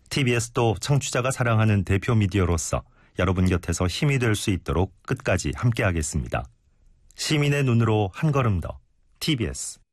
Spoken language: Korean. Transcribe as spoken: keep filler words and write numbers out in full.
티비에스도 청취자가 사랑하는 대표 미디어로서 여러분 곁에서 힘이 될 수 있도록 끝까지 함께하겠습니다. 시민의 눈으로 한 걸음 더 티비에스.